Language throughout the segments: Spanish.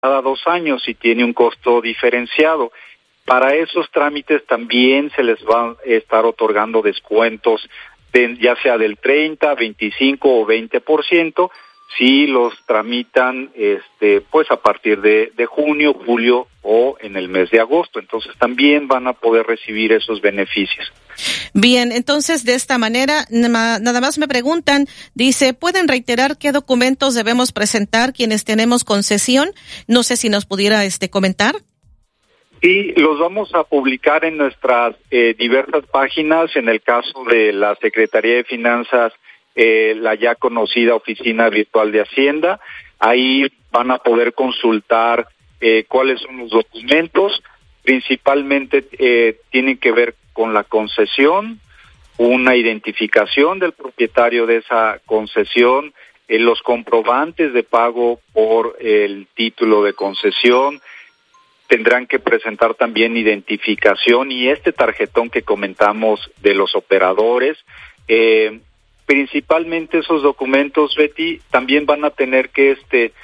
cada 2 años y tiene un costo diferenciado. Para esos trámites también se les va a estar otorgando descuentos, ya sea del 30, 25 o 20%, si los tramitan pues a partir de junio, julio o en el mes de agosto. Entonces también van a poder recibir esos beneficios. Bien, entonces de esta manera, nada más me preguntan, dice, ¿pueden reiterar qué documentos debemos presentar quienes tenemos concesión? No sé si nos pudiera comentar. Y los vamos a publicar en nuestras diversas páginas. En el caso de la Secretaría de Finanzas, la ya conocida Oficina Virtual de Hacienda, ahí van a poder consultar cuáles son los documentos. Principalmente tienen que ver con la concesión, una identificación del propietario de esa concesión, los comprobantes de pago por el título de concesión. Tendrán que presentar también identificación y tarjetón que comentamos de los operadores. Principalmente esos documentos, Betty, también van a tener que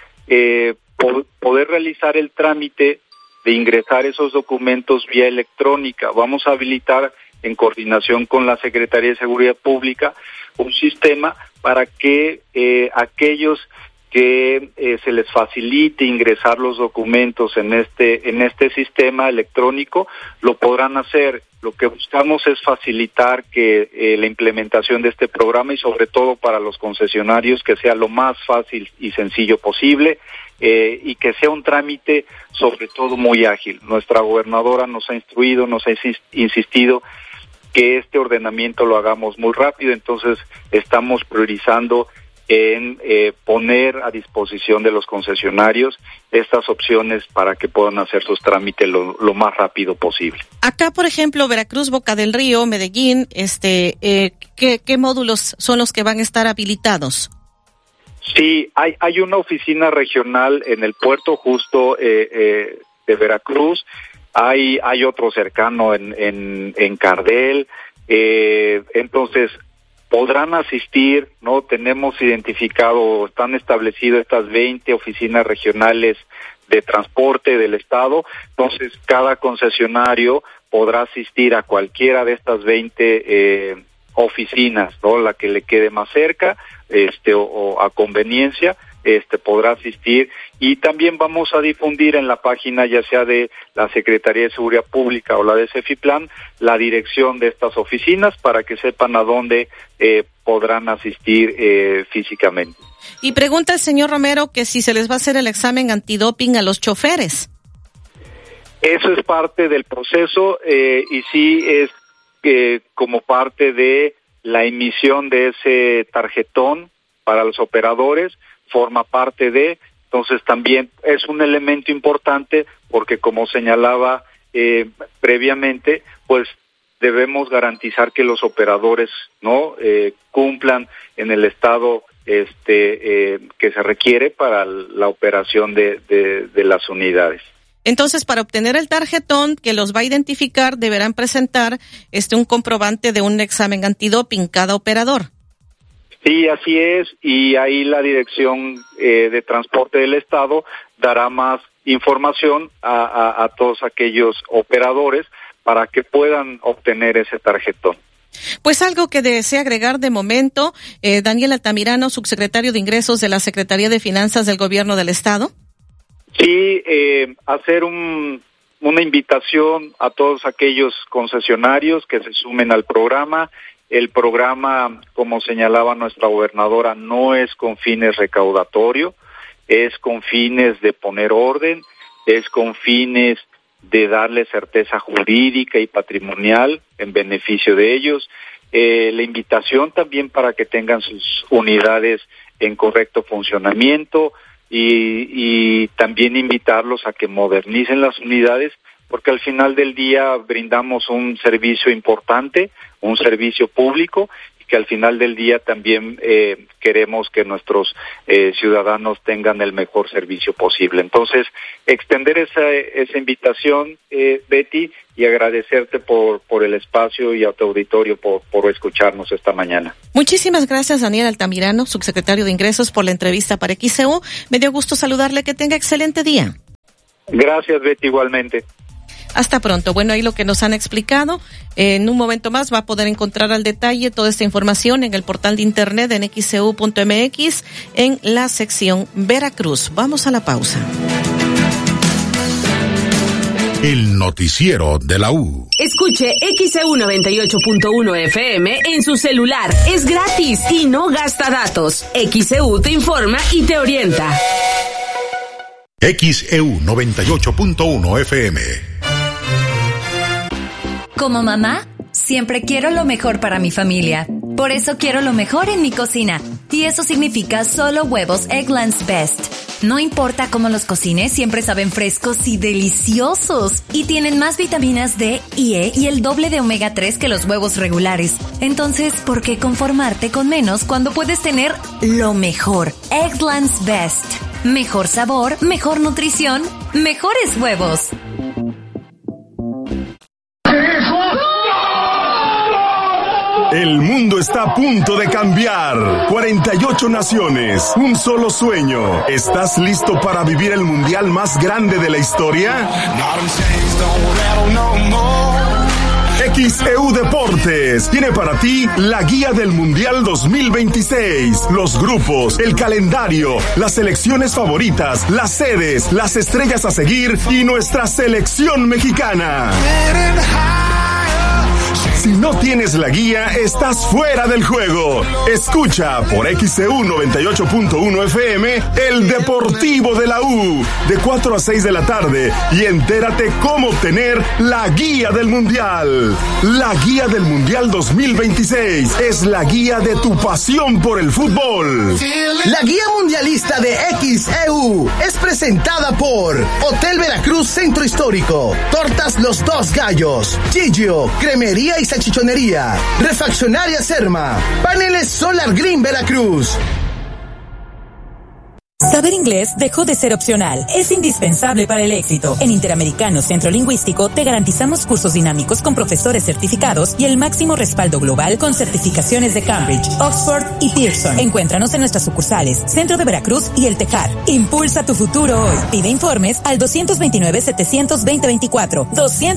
poder realizar el trámite de ingresar esos documentos vía electrónica. Vamos a habilitar, en coordinación con la Secretaría de Seguridad Pública, un sistema para que aquellos que se les facilite ingresar los documentos en este sistema electrónico, lo podrán hacer. Lo que buscamos es facilitar que la implementación de este programa, y sobre todo para los concesionarios, que sea lo más fácil y sencillo posible, y que sea un trámite sobre todo muy ágil. Nuestra gobernadora nos ha instruido, nos ha insistido que este ordenamiento lo hagamos muy rápido. Entonces estamos priorizando en poner a disposición de los concesionarios estas opciones para que puedan hacer sus trámites lo más rápido posible. Acá, por ejemplo, Veracruz, Boca del Río, Medellín, ¿qué módulos son los que van a estar habilitados? Sí, hay una oficina regional en el puerto justo de Veracruz. Hay otro cercano en Cardel. Entonces podrán asistir, ¿no? Tenemos identificado, están establecidas estas 20 oficinas regionales de transporte del estado. Entonces cada concesionario podrá asistir a cualquiera de estas 20 oficinas, ¿no? La que le quede más cerca, o a conveniencia, podrá asistir. Y también vamos a difundir en la página, ya sea de la Secretaría de Seguridad Pública o la de Cefiplan, la dirección de estas oficinas para que sepan a dónde podrán asistir físicamente. Y pregunta el señor Romero que si se les va a hacer el examen antidoping a los choferes. Eso es parte del proceso, y sí es como parte de la emisión de ese tarjetón para los operadores, forma parte de. Entonces también es un elemento importante porque, como señalaba previamente, pues debemos garantizar que los operadores no cumplan en el estado que se requiere para la operación de las unidades. Entonces, para obtener el tarjetón que los va a identificar, deberán presentar un comprobante de un examen antidoping cada operador. Sí, así es, y ahí la Dirección de Transporte del Estado dará más información a todos aquellos operadores para que puedan obtener ese tarjetón. Pues algo que desea agregar de momento, Daniel Altamirano, subsecretario de Ingresos de la Secretaría de Finanzas del Gobierno del Estado. Sí, hacer una invitación a todos aquellos concesionarios que se sumen al programa. El programa, como señalaba nuestra gobernadora, no es con fines recaudatorios, es con fines de poner orden, es con fines de darle certeza jurídica y patrimonial en beneficio de ellos. La invitación también para que tengan sus unidades en correcto funcionamiento y también invitarlos a que modernicen las unidades, porque al final del día brindamos un servicio importante, un servicio público, y que al final del día también queremos que nuestros ciudadanos tengan el mejor servicio posible. Entonces, extender esa invitación, Betty, y agradecerte por el espacio y a tu auditorio por escucharnos esta mañana. Muchísimas gracias, Daniel Altamirano, subsecretario de Ingresos, por la entrevista para XEU. Me dio gusto saludarle, que tenga excelente día. Gracias, Betty, igualmente. Hasta pronto. Bueno, ahí lo que nos han explicado. En un momento más va a poder encontrar al detalle toda esta información en el portal de internet en xcu.mx en la sección Veracruz. Vamos a la pausa. El noticiero de la U. Escuche XEU 98.1 FM en su celular. Es gratis y no gasta datos. XEU te informa y te orienta. XEU 98.1 FM. Como mamá, siempre quiero lo mejor para mi familia. Por eso quiero lo mejor en mi cocina. Y eso significa solo huevos Eggland's Best. No importa cómo los cocines, siempre saben frescos y deliciosos. Y tienen más vitaminas D y E y el doble de omega 3 que los huevos regulares. Entonces, ¿por qué conformarte con menos cuando puedes tener lo mejor? Eggland's Best. Mejor sabor, mejor nutrición, mejores huevos. El mundo está a punto de cambiar. 48 naciones, un solo sueño. ¿Estás listo para vivir el mundial más grande de la historia? XEU Deportes tiene para ti la guía del Mundial 2026, los grupos, el calendario, las selecciones favoritas, las sedes, las estrellas a seguir y nuestra selección mexicana. Si no tienes la guía, estás fuera del juego. Escucha por XEU 98.1 FM el Deportivo de la U de 4 a 6 de la tarde y entérate cómo obtener la guía del Mundial. La guía del Mundial 2026 es la guía de tu pasión por el fútbol. La guía mundialista de XEU es presentada por Hotel Veracruz Centro Histórico, Tortas Los Dos Gallos, Gigio, Cremería y Salchichonería, Refaccionaria Serma, Paneles Solar Green Veracruz. Saber inglés dejó de ser opcional. Es indispensable para el éxito. En Interamericano Centro Lingüístico te garantizamos cursos dinámicos con profesores certificados y el máximo respaldo global con certificaciones de Cambridge, Oxford y Pearson. Encuéntranos en nuestras sucursales, Centro de Veracruz y El Tejar. Impulsa tu futuro hoy. Pide informes al 229-720-24.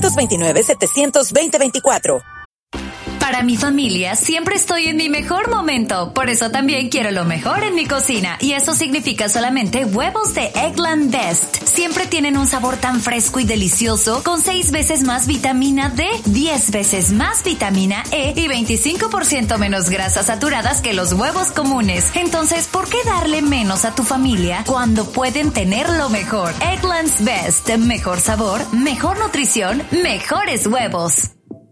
229-720-24. Para mi familia siempre estoy en mi mejor momento, por eso también quiero lo mejor en mi cocina y eso significa solamente huevos de Eggland Best. Siempre tienen un sabor tan fresco y delicioso con 6 veces más vitamina D, 10 veces más vitamina E y 25% menos grasas saturadas que los huevos comunes. Entonces, ¿por qué darle menos a tu familia cuando pueden tener lo mejor? Eggland's Best, mejor sabor, mejor nutrición, mejores huevos.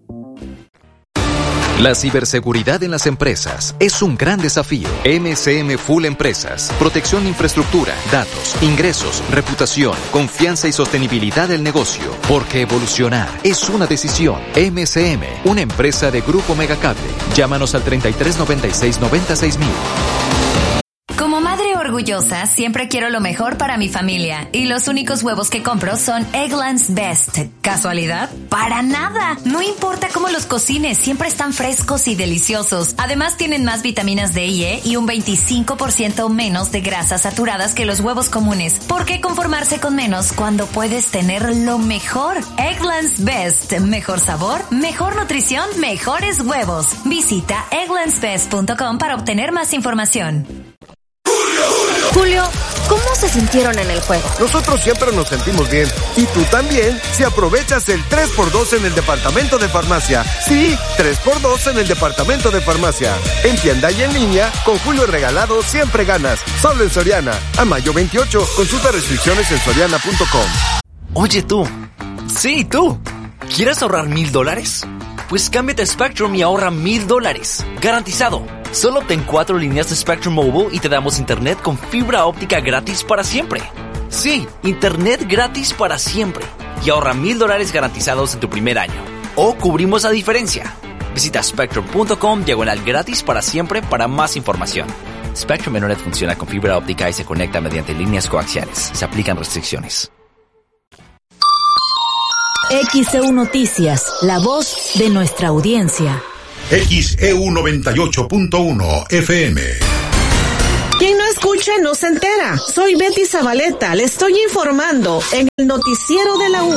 La ciberseguridad en las empresas es un gran desafío. MCM Full Empresas. Protección de infraestructura, datos, ingresos, reputación, confianza y sostenibilidad del negocio. Porque evolucionar es una decisión. MCM, una empresa de Grupo Megacable. Llámanos al 3396-96000. Como madre orgullosa, siempre quiero lo mejor para mi familia. Y los únicos huevos que compro son Eggland's Best. ¿Casualidad? ¡Para nada! No importa cómo los cocines, siempre están frescos y deliciosos. Además, tienen más vitaminas D y E y un 25% menos de grasas saturadas que los huevos comunes. ¿Por qué conformarse con menos cuando puedes tener lo mejor? Eggland's Best. Mejor sabor, mejor nutrición, mejores huevos. Visita egglandsbest.com para obtener más información. Julio, ¿cómo se sintieron en el juego? Nosotros siempre nos sentimos bien. Y tú también, si aprovechas el 3x2 en el departamento de farmacia. Sí, 3x2 en el departamento de farmacia. En tienda y en línea, con Julio regalado siempre ganas. Solo en Soriana. A mayo 28, consulta restricciones en soriana.com. Oye tú. Sí, tú. ¿Quieres ahorrar $1,000? Pues cámbiate a Spectrum y ahorra $1,000. Garantizado. Solo obtén 4 líneas de Spectrum Mobile y te damos internet con fibra óptica gratis para siempre. Sí, internet gratis para siempre. Y ahorra $1,000 garantizados en tu primer año. O cubrimos la diferencia. Visita spectrum.com/gratis para siempre para más información. Spectrum Internet funciona con fibra óptica y se conecta mediante líneas coaxiales. Se aplican restricciones. XEU Noticias, la voz de nuestra audiencia. XEU 98.1 FM. ¿Quién no escucha escucha no se entera. Soy Betty Zabaleta, le estoy informando en el noticiero de la U.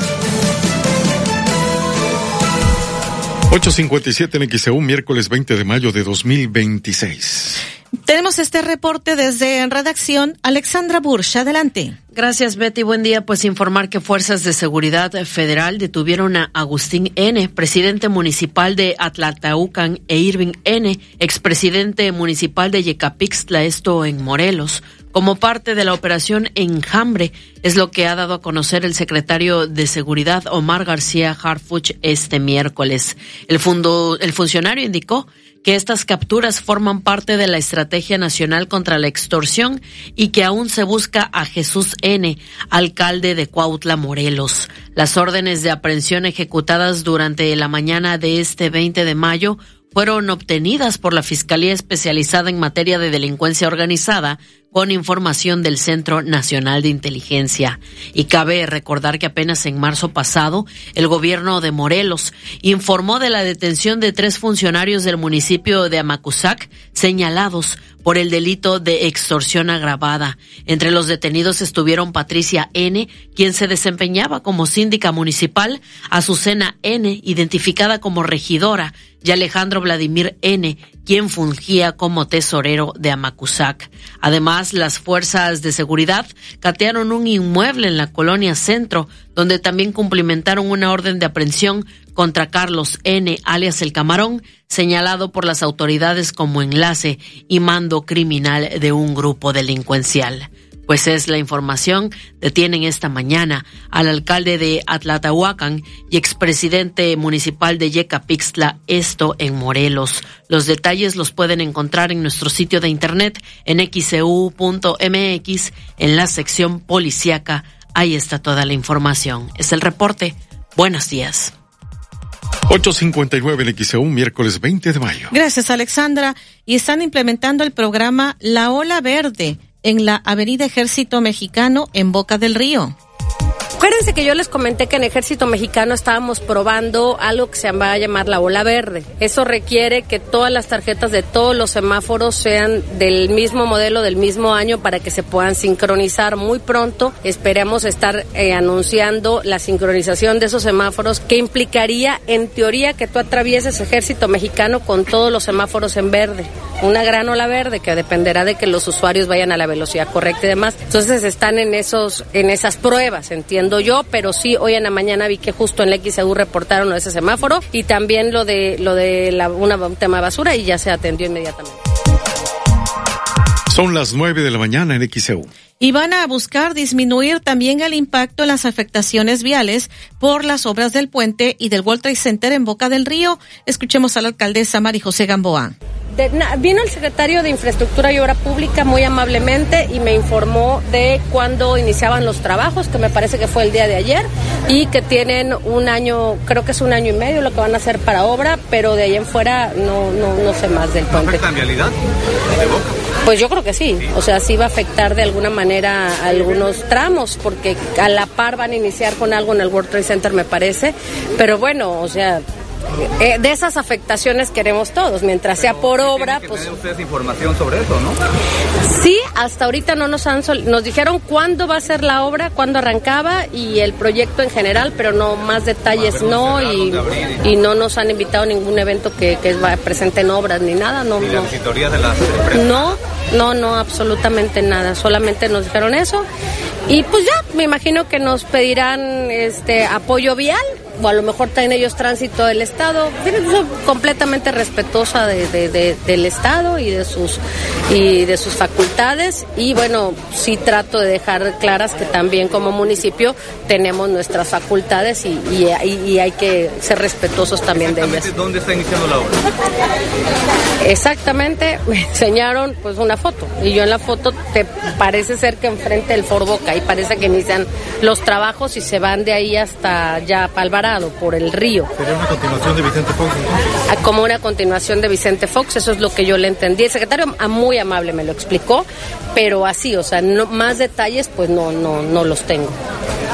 8:57 en XEU, miércoles 20 de mayo de 2026. Tenemos este reporte desde redacción. Alexandra Bursch, adelante. Gracias, Betty. Buen día. Pues informar que Fuerzas de Seguridad Federal detuvieron a Agustín N., presidente municipal de Atlataucan, e Irving N., expresidente municipal de Yecapixtla, esto en Morelos, como parte de la operación Enjambre, es lo que ha dado a conocer el secretario de Seguridad Omar García Harfuch este miércoles. El funcionario indicó que estas capturas forman parte de la Estrategia Nacional contra la Extorsión y que aún se busca a Jesús N., alcalde de Cuautla, Morelos. Las órdenes de aprehensión ejecutadas durante la mañana de este 20 de mayo fueron obtenidas por la Fiscalía Especializada en Materia de Delincuencia Organizada con información del Centro Nacional de Inteligencia. Y cabe recordar que apenas en marzo pasado, el gobierno de Morelos informó de la detención de 3 funcionarios del municipio de Amacuzac señalados por el delito de extorsión agravada. Entre los detenidos estuvieron Patricia N., quien se desempeñaba como síndica municipal, Azucena N., identificada como regidora, y Alejandro Vladimir N., quien fungía como tesorero de Amacuzac. Además, las fuerzas de seguridad catearon un inmueble en la colonia Centro, donde también cumplimentaron una orden de aprehensión contra Carlos N., alias El Camarón, señalado por las autoridades como enlace y mando criminal de un grupo delincuencial. Pues es la información. Detienen esta mañana al alcalde de Atlatahuacan y expresidente municipal de Yecapixtla, esto en Morelos. Los detalles los pueden encontrar en nuestro sitio de internet en xeu.mx, en la sección policíaca. Ahí está toda la información. Es el reporte. Buenos días. 8:59 en XEU, miércoles 20 de mayo. Gracias, Alexandra. Y están implementando el programa La Ola Verde en la Avenida Ejército Mexicano en Boca del Río. Acuérdense que yo les comenté que en Ejército Mexicano estábamos probando algo que se va a llamar la ola verde. Eso requiere que todas las tarjetas de todos los semáforos sean del mismo modelo, del mismo año, para que se puedan sincronizar. Muy pronto esperemos estar anunciando la sincronización de esos semáforos, que implicaría, en teoría, que tú atravieses Ejército Mexicano con todos los semáforos en verde. Una gran ola verde que dependerá de que los usuarios vayan a la velocidad correcta y demás. Entonces están en esas pruebas, entiendo yo, pero sí, hoy en la mañana vi que justo en la XEU reportaron lo de ese semáforo y también lo de un tema de basura, y ya se atendió inmediatamente. Son las 9 de la mañana en XEU. Y van a buscar disminuir también el impacto en las afectaciones viales por las obras del puente y del World Trade Center en Boca del Río. Escuchemos a la alcaldesa Mari José Gamboa. Vino el secretario de Infraestructura y Obra Pública muy amablemente y me informó de cuándo iniciaban los trabajos, que me parece que fue el día de ayer, y que tienen un año, creo que es 1 año y medio lo que van a hacer para obra, pero de ahí en fuera no sé más del puente. ¿Afecta en vialidad de Boca? Pues yo creo que sí, o sea, sí va a afectar de alguna manera algunos tramos, porque a la par van a iniciar con algo en el World Trade Center, me parece, pero bueno, o sea, de esas afectaciones queremos todos, mientras sea por obra, pues... ¿Tienen ustedes información sobre eso, no? Sí, hasta ahorita no nos dijeron cuándo va a ser la obra, cuándo arrancaba y el proyecto en general, pero no más detalles, no, y no nos han invitado a ningún evento que presenten obras ni nada, no. ¿Y la visitoría de las empresas? No, absolutamente nada, solamente nos dijeron eso, y pues ya, me imagino que nos pedirán apoyo vial, o a lo mejor también ellos tránsito del Estado. Soy completamente respetuosa del Estado y de sus facultades, y bueno, sí trato de dejar claras que también como municipio tenemos nuestras facultades y hay que ser respetuosos también de ellas. ¿Dónde está iniciando la obra? Exactamente, me enseñaron pues una foto, y yo en la foto te parece ser que enfrente del Ford Boca, y parece que inician los trabajos y se van de ahí hasta ya Alvarado, por el río. ¿Sería una continuación de Vicente Fox? Como una continuación de Vicente Fox, eso es lo que yo le entendí. El secretario muy amable me lo explicó, pero así, o sea, más detalles pues no los tengo.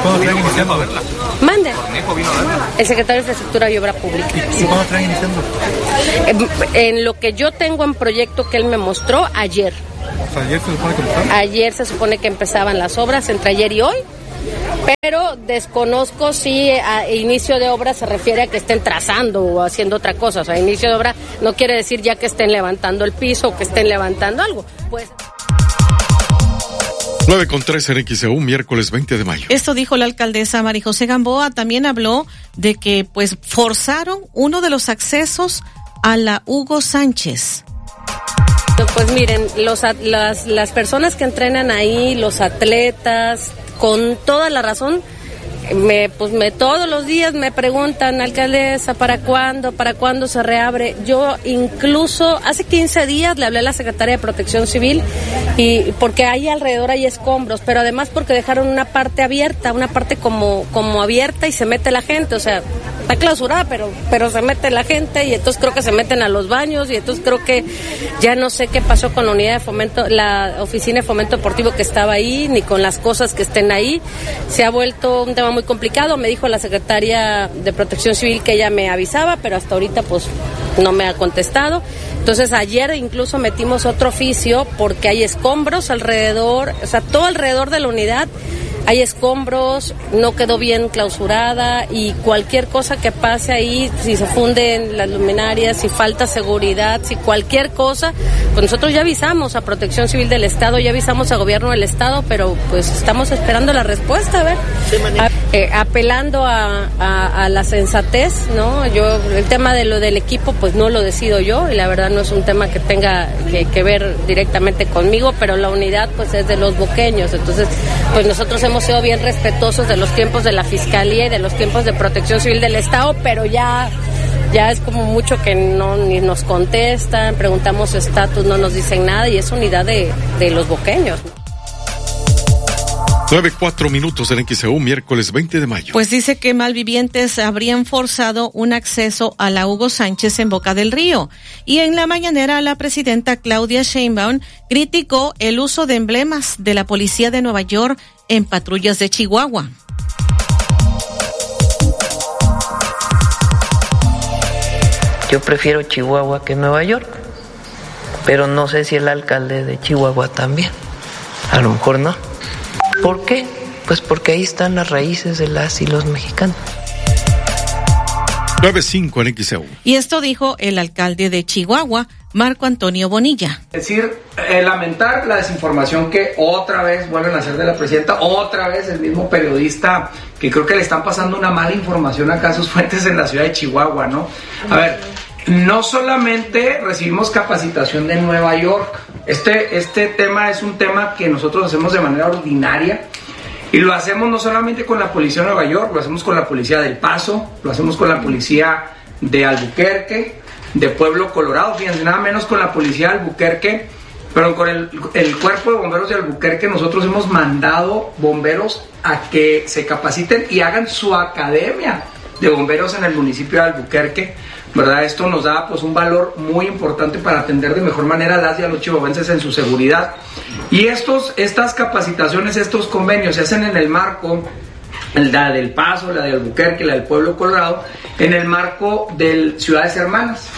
cuándo traen iniciando a verla? Mande. Cornejo vino a verla. El secretario de Infraestructura y Obra Pública. ¿Y cuándo traen iniciando? En lo que yo tengo en proyecto que él me mostró ayer. O sea, ayer se supone que empezaron. Ayer se supone que empezaban las obras, entre ayer y hoy. Pero desconozco si a inicio de obra se refiere a que estén trazando o haciendo otra cosa. O sea, inicio de obra no quiere decir ya que estén levantando el piso o que estén levantando algo. Pues 9:13 en XEU, miércoles 20 de mayo. Esto dijo la alcaldesa María José Gamboa. También habló de que pues forzaron uno de los accesos a la Hugo Sánchez. Pues miren, las personas que entrenan ahí, los atletas, con toda la razón, todos los días me preguntan, alcaldesa, ¿para cuándo se reabre? Yo incluso hace 15 días le hablé a la secretaria de Protección Civil y porque ahí alrededor hay escombros, pero además porque dejaron una parte abierta, una parte como abierta y se mete la gente, o sea, está clausurada, pero se mete la gente y entonces creo que se meten a los baños y entonces creo que ya no sé qué pasó con la unidad de fomento, la oficina de fomento deportivo que estaba ahí, ni con las cosas que estén ahí. Se ha vuelto un tema muy complicado. Me dijo la secretaria de Protección Civil que ella me avisaba, pero hasta ahorita pues no me ha contestado. Entonces ayer incluso metimos otro oficio porque hay escombros alrededor, o sea, todo alrededor de la unidad hay escombros, no quedó bien clausurada y cualquier cosa que pase ahí, si se funden las luminarias, si falta seguridad, si cualquier cosa, pues nosotros ya avisamos a Protección Civil del Estado, ya avisamos a Gobierno del Estado, pero pues estamos esperando la respuesta, a ver. Apelando a la sensatez, ¿no? El tema de lo del equipo pues no lo decido yo y la verdad no es un tema que tenga que ver directamente conmigo, pero la unidad pues es de los boqueños, entonces pues nosotros hemos sido bien respetuosos de los tiempos de la Fiscalía y de los tiempos de Protección Civil del Estado, pero ya es como mucho que ni nos contestan, preguntamos estatus, no nos dicen nada y es unidad de los boqueños. 9:04 en XEU, miércoles 20 de mayo. Pues dice que malvivientes habrían forzado un acceso a la Hugo Sánchez en Boca del Río. Y en la mañanera la presidenta Claudia Sheinbaum criticó el uso de emblemas de la policía de Nueva York en patrullas de Chihuahua. Yo prefiero Chihuahua que Nueva York, pero no sé si el alcalde de Chihuahua también. A lo mejor no. ¿Por qué? Pues porque ahí están las raíces de las y los mexicanos. 9:05 en XEU. Y esto dijo el alcalde de Chihuahua, Marco Antonio Bonilla. Es decir, lamentar la desinformación que otra vez vuelven a hacer de la presidenta, otra vez el mismo periodista que creo que le están pasando una mala información acá a sus fuentes en la ciudad de Chihuahua, ¿no? A ver, no solamente recibimos capacitación de Nueva York, este tema es un tema que nosotros hacemos de manera ordinaria y lo hacemos no solamente con la policía de Nueva York, lo hacemos con la policía del Paso, lo hacemos con la policía de Albuquerque, de Pueblo Colorado, fíjense, nada menos con la policía de Albuquerque, pero con el cuerpo de bomberos de Albuquerque nosotros hemos mandado bomberos a que se capaciten y hagan su academia de bomberos en el municipio de Albuquerque, ¿verdad? Esto nos da pues un valor muy importante para atender de mejor manera a las y a los chihuahuenses en su seguridad. Y estas capacitaciones, estos convenios se hacen en el marco, la del Paso, la de Albuquerque, la del Pueblo Colorado, en el marco de Ciudades Hermanas.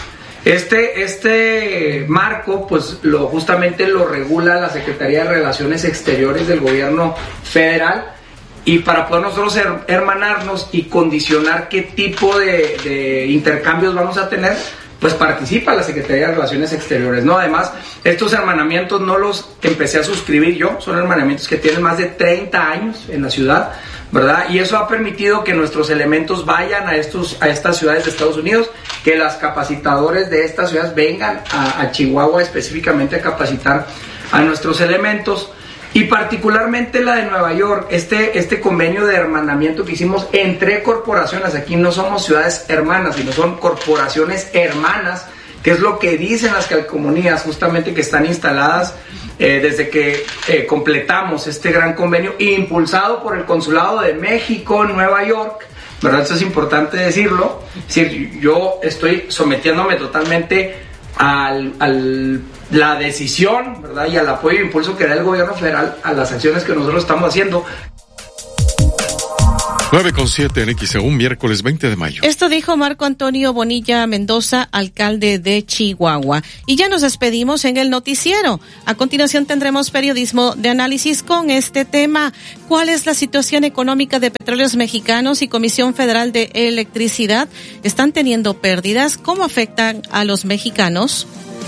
Este marco pues justamente lo regula la Secretaría de Relaciones Exteriores del Gobierno Federal. Y para poder nosotros hermanarnos y condicionar qué tipo de intercambios vamos a tener, pues participa la Secretaría de Relaciones Exteriores, ¿no? Además, estos hermanamientos no los empecé a suscribir yo, son hermanamientos que tienen más de 30 años en la ciudad, ¿verdad? Y eso ha permitido que nuestros elementos vayan a estas ciudades de Estados Unidos, que las capacitadores de estas ciudades vengan a Chihuahua específicamente a capacitar a nuestros elementos. Y particularmente la de Nueva York, este convenio de hermanamiento que hicimos entre corporaciones, aquí no somos ciudades hermanas, sino son corporaciones hermanas, que es lo que dicen las calcomanías justamente que están instaladas desde que completamos este gran convenio, impulsado por el Consulado de México en Nueva York, ¿verdad? Eso es importante decirlo. Es decir, yo estoy sometiéndome totalmente a la decisión, ¿verdad? Y al apoyo e impulso que da el gobierno federal a las acciones que nosotros estamos haciendo. 9:07 en XEU, miércoles 20 de mayo. Esto dijo Marco Antonio Bonilla Mendoza, alcalde de Chihuahua. Y ya nos despedimos en el noticiero. A continuación tendremos periodismo de análisis con este tema. ¿Cuál es la situación económica de Petróleos Mexicanos y Comisión Federal de Electricidad? ¿Están teniendo pérdidas? ¿Cómo afectan a los mexicanos?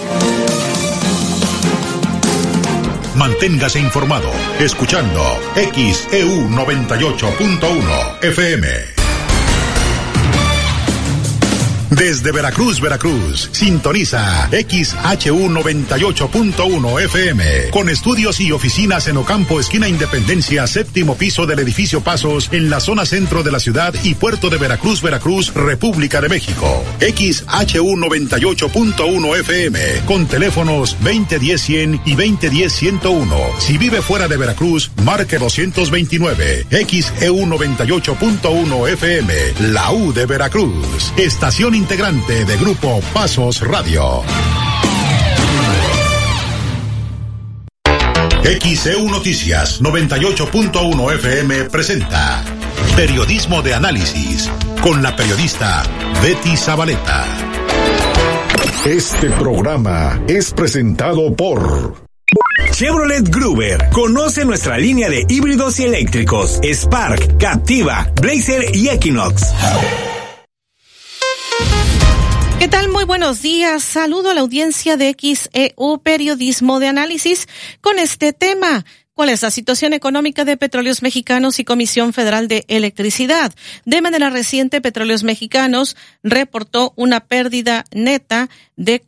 Manténgase informado escuchando XEU 98.1 FM. Desde Veracruz, sintoniza XHU 98.1 FM, con estudios y oficinas en Ocampo, esquina Independencia, séptimo piso del edificio Pasos, en la zona centro de la ciudad y puerto de Veracruz, República de México. XHU 98.1 FM, con teléfonos 2010-100 y 2010-101. Si vive fuera de Veracruz, marque 229. XEU 98.1 FM, la U de Veracruz. Estación integrante de Grupo Pasos Radio. XEU Noticias 98.1 FM presenta Periodismo de Análisis con la periodista Betty Zabaleta. Este programa es presentado por Chevrolet Gruber. Conoce nuestra línea de híbridos y eléctricos: Spark, Captiva, Blazer y Equinox. ¿Qué tal? Muy buenos días. Saludo a la audiencia de XEU Periodismo de Análisis con este tema. ¿Cuál es la situación económica de Petróleos Mexicanos y Comisión Federal de Electricidad? De manera reciente, Petróleos Mexicanos reportó una pérdida neta de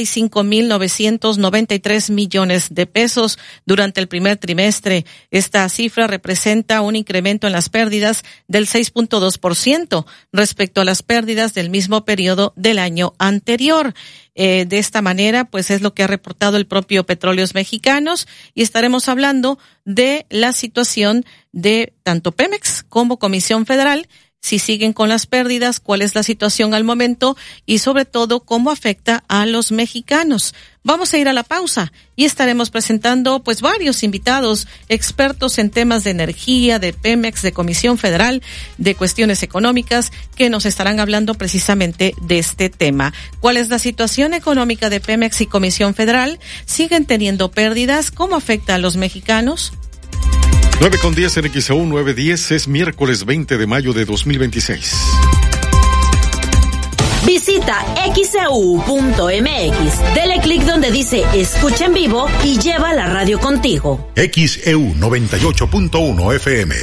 45,993 millones de pesos durante el primer trimestre. Esta cifra representa un incremento en las pérdidas del 6.2% respecto a las pérdidas del mismo periodo del año anterior. De esta manera, pues es lo que ha reportado el propio Petróleos Mexicanos, y estaremos hablando de la situación de tanto Pemex como Comisión Federal, si siguen con las pérdidas, cuál es la situación al momento y sobre todo cómo afecta a los mexicanos. Vamos a ir a la pausa y estaremos presentando pues varios invitados, expertos en temas de energía, de Pemex, de Comisión Federal, de cuestiones económicas, que nos estarán hablando precisamente de este tema. ¿Cuál es la situación económica de Pemex y Comisión Federal? ¿Siguen teniendo pérdidas? ¿Cómo afecta a los mexicanos? 9:10 en XEU, 9:10, es miércoles 20 de mayo de 2026. Visita xeu.mx, dele clic donde dice escucha en vivo y lleva la radio contigo. XEU 98.1 FM.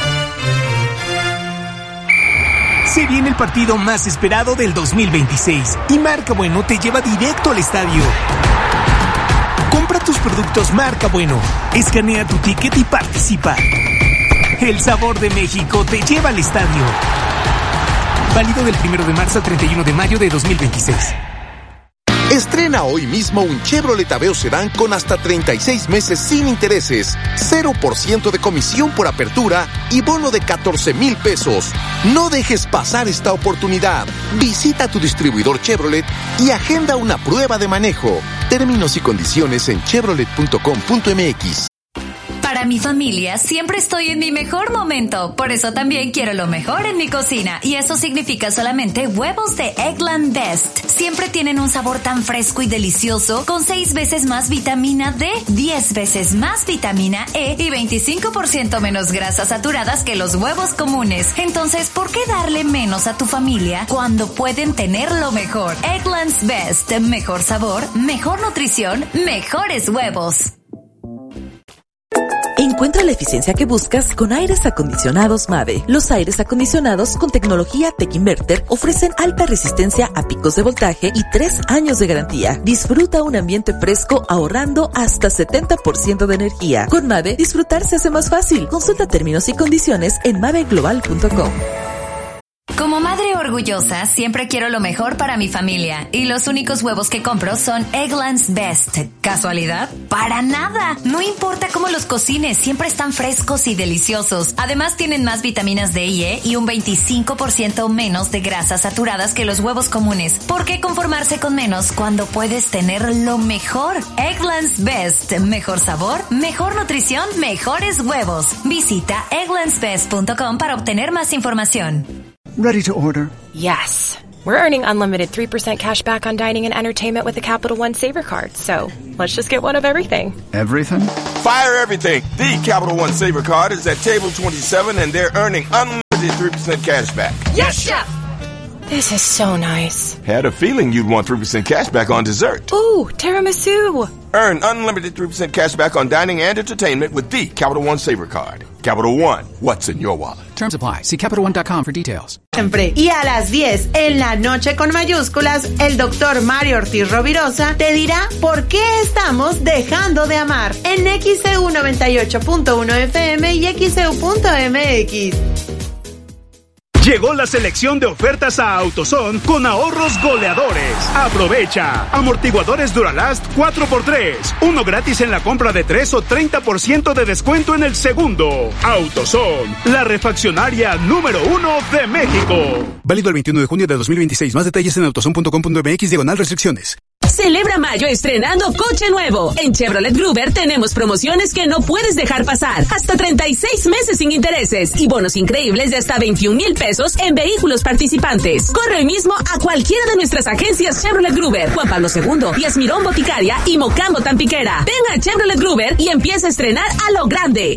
Se viene el partido más esperado del 2026 y Marca Bueno te lleva directo al estadio. Compra tus productos Marca Bueno, escanea tu ticket y participa. El sabor de México te lleva al estadio. Válido del 1 de marzo al 31 de mayo de 2026. Estrena hoy mismo un Chevrolet Aveo Sedán con hasta 36 meses sin intereses, 0% de comisión por apertura y bono de 14,000 pesos. No dejes pasar esta oportunidad. Visita tu distribuidor Chevrolet y agenda una prueba de manejo. Términos y condiciones en chevrolet.com.mx. Para mi familia siempre estoy en mi mejor momento, por eso también quiero lo mejor en mi cocina, y eso significa solamente huevos de Eggland Best. Siempre tienen un sabor tan fresco y delicioso, con 6 veces más vitamina D, 10 veces más vitamina E y 25% menos grasas saturadas que los huevos comunes. Entonces, ¿por qué darle menos a tu familia cuando pueden tener lo mejor? Eggland's Best, mejor sabor, mejor nutrición, mejores huevos. Encuentra la eficiencia que buscas con aires acondicionados Mave. Los aires acondicionados con tecnología Tech Inverter ofrecen alta resistencia a picos de voltaje y 3 años de garantía. Disfruta un ambiente fresco ahorrando hasta 70% de energía. Con Mave, disfrutar se hace más fácil. Consulta términos y condiciones en maveglobal.com. Como madre orgullosa, siempre quiero lo mejor para mi familia. Y los únicos huevos que compro son Eggland's Best. ¿Casualidad? ¡Para nada! No importa cómo los cocines, siempre están frescos y deliciosos. Además, tienen más vitaminas D y E y un 25% menos de grasas saturadas que los huevos comunes. ¿Por qué conformarse con menos cuando puedes tener lo mejor? Eggland's Best. Mejor sabor, mejor nutrición, mejores huevos. Visita egglandsbest.com para obtener más información. Ready to order? Yes. We're earning unlimited 3% cash back on dining and entertainment with the Capital One Saver Card. So, let's just get one of everything. Everything? Fire everything. The Capital One Saver Card is at table 27 and they're earning unlimited 3% cash back. Yes, Chef! This is so nice. Had a feeling you'd want 3% cash back on dessert. Ooh, tiramisu. Earn unlimited 3% cash back on dining and entertainment with the Capital One Saver Card. Capital One, what's in your wallet? Terms apply. See CapitalOne.com for details. Siempre. Y a las 10, en la noche con mayúsculas, el doctor Mario Ortiz Rovirosa te dirá por qué estamos dejando de amar en XEU 98.1 FM y XEU.mx. Llegó la selección de ofertas a AutoZone con ahorros goleadores. Aprovecha. Amortiguadores Duralast 4x3. Uno gratis en la compra de 3 o 30% de descuento en el segundo. AutoZone, la refaccionaria número 1 de México. Válido el 21 de junio de 2026. Más detalles en autozone.com.mx/restricciones. Celebra mayo estrenando coche nuevo. En Chevrolet Gruber tenemos promociones que no puedes dejar pasar. Hasta 36 meses sin intereses y bonos increíbles de hasta 21,000 pesos en vehículos participantes. Corre hoy mismo a cualquiera de nuestras agencias Chevrolet Gruber, Juan Pablo II, Díaz Mirón Boticaria y Mocambo Tampiquera. Ven a Chevrolet Gruber y empieza a estrenar a lo grande.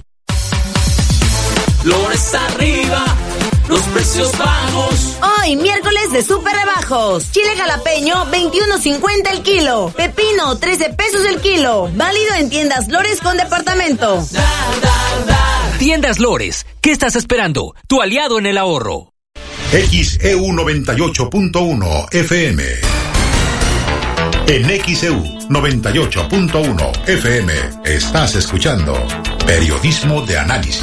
Flores arriba, los precios bajos. Hoy, miércoles de super rebajos. Chile jalapeño, 21.50 el kilo. Pepino, 13 pesos el kilo. Válido en tiendas Lores con departamento. Tiendas Lores, ¿qué estás esperando? Tu aliado en el ahorro. XEU 98.1 FM. En XEU 98.1 FM estás escuchando Periodismo de Análisis.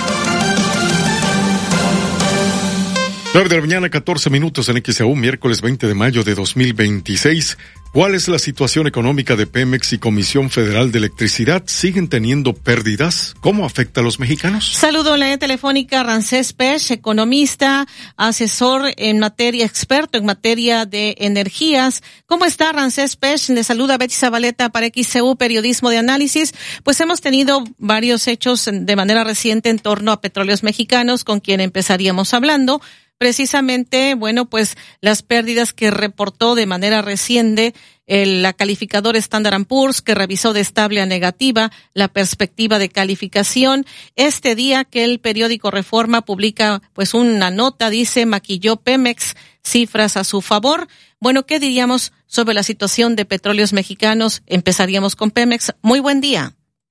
9 de la mañana, 14 minutos en XEU, miércoles 20 de mayo de 2026. ¿Cuál es la situación económica de Pemex y Comisión Federal de Electricidad? ¿Siguen teniendo pérdidas? ¿Cómo afecta a los mexicanos? Saludo en la telefónica Ramsés Pech, economista, asesor en materia, experto en materia de energías. ¿Cómo está Ramsés Pech? Le saluda Betty Zabaleta para XEU, Periodismo de Análisis. Pues hemos tenido varios hechos de manera reciente en torno a Petróleos Mexicanos, con quien empezaríamos hablando. Precisamente, bueno, pues las pérdidas que reportó de manera reciente la calificadora Standard & Poor's, que revisó de estable a negativa la perspectiva de calificación. Este día que el periódico Reforma publica pues una nota, dice, maquilló Pemex, cifras a su favor. Bueno, ¿qué diríamos sobre la situación de Petróleos Mexicanos? Empezaríamos con Pemex. Muy buen día.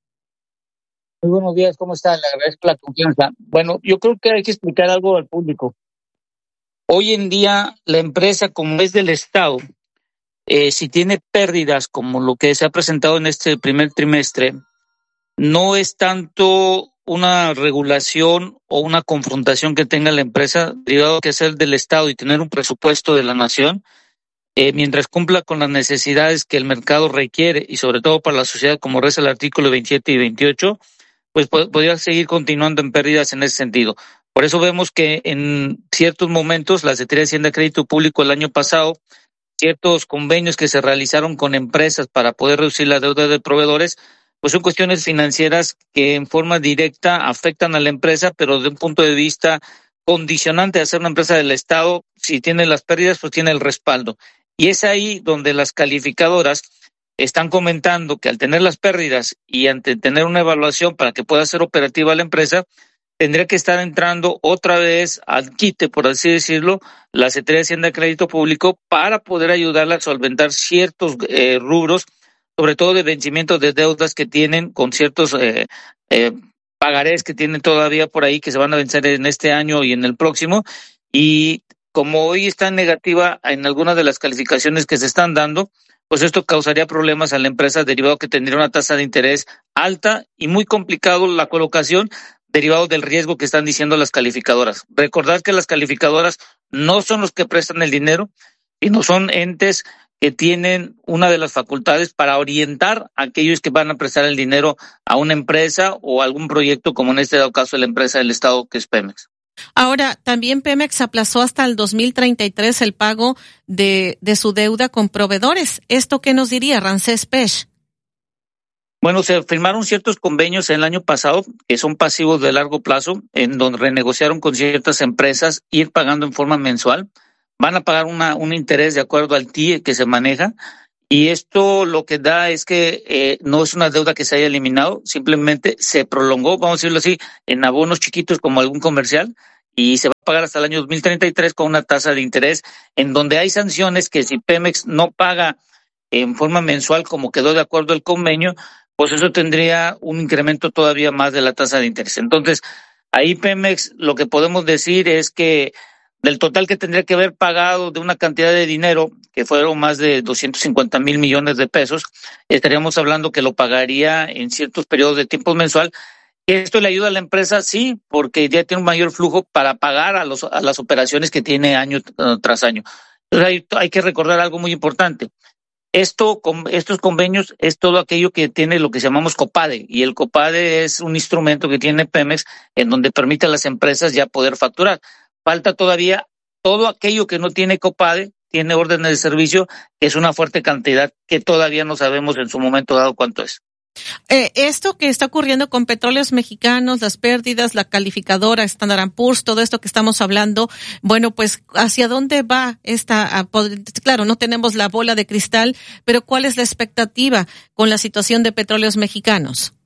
Muy buenos días, ¿cómo están? Le agradezco la confianza. Bueno, yo creo que hay que explicar algo al público. Hoy en día, la empresa, como es del Estado, si tiene pérdidas como lo que se ha presentado en este primer trimestre, no es tanto una regulación o una confrontación que tenga la empresa, derivado que es el del Estado y tener un presupuesto de la nación, mientras cumpla con las necesidades que el mercado requiere y sobre todo para la sociedad, como reza el artículo 27 y 28, pues podría seguir continuando en pérdidas en ese sentido. Por eso vemos que en ciertos momentos la Secretaría de Hacienda y Crédito Público el año pasado, ciertos convenios que se realizaron con empresas para poder reducir la deuda de proveedores, pues son cuestiones financieras que en forma directa afectan a la empresa, pero de un punto de vista condicionante de ser una empresa del Estado, si tiene las pérdidas, pues tiene el respaldo. Y es ahí donde las calificadoras están comentando que al tener las pérdidas y ante tener una evaluación para que pueda ser operativa la empresa, tendría que estar entrando otra vez al quite, por así decirlo, la Secretaría de Hacienda y Crédito Público para poder ayudarla a solventar ciertos rubros, sobre todo de vencimientos de deudas que tienen con ciertos pagarés que tienen todavía por ahí que se van a vencer en este año y en el próximo. Y como hoy está negativa en algunas de las calificaciones que se están dando, pues esto causaría problemas a la empresa derivado que tendría una tasa de interés alta y muy complicado la colocación derivado del riesgo que están diciendo las calificadoras. Recordad que las calificadoras no son los que prestan el dinero, sino son entes que tienen una de las facultades para orientar a aquellos que van a prestar el dinero a una empresa o algún proyecto, como en este caso la empresa del Estado, que es Pemex. Ahora, también Pemex aplazó hasta el 2033 el pago de su deuda con proveedores. ¿Esto qué nos diría, Ramsés Pech? Bueno, se firmaron ciertos convenios el año pasado que son pasivos de largo plazo, en donde renegociaron con ciertas empresas ir pagando en forma mensual. Van a pagar un interés de acuerdo al TIE que se maneja, y esto lo que da es que no es una deuda que se haya eliminado, simplemente se prolongó, vamos a decirlo así, en abonos chiquitos como algún comercial, y se va a pagar hasta el año 2033 con una tasa de interés, en donde hay sanciones que si Pemex no paga en forma mensual como quedó de acuerdo el convenio, pues eso tendría un incremento todavía más de la tasa de interés. Entonces, ahí Pemex, lo que podemos decir es que del total que tendría que haber pagado de una cantidad de dinero, que fueron más de 250,000 millones de pesos, estaríamos hablando que lo pagaría en ciertos periodos de tiempo mensual. ¿Esto le ayuda a la empresa? Sí, porque ya tiene un mayor flujo para pagar a las operaciones que tiene año tras año. Entonces hay que recordar algo muy importante. Estos convenios es todo aquello que tiene lo que llamamos COPADE, y el COPADE es un instrumento que tiene Pemex en donde permite a las empresas ya poder facturar. Falta todavía todo aquello que no tiene COPADE, tiene órdenes de servicio, que es una fuerte cantidad que todavía no sabemos en su momento dado cuánto es. Esto que está ocurriendo con Petróleos Mexicanos, las pérdidas, la calificadora Standard & Poor's, todo esto que estamos hablando, bueno, pues ¿hacia dónde va claro, no tenemos la bola de cristal, pero ¿cuál es la expectativa con la situación de Petróleos Mexicanos?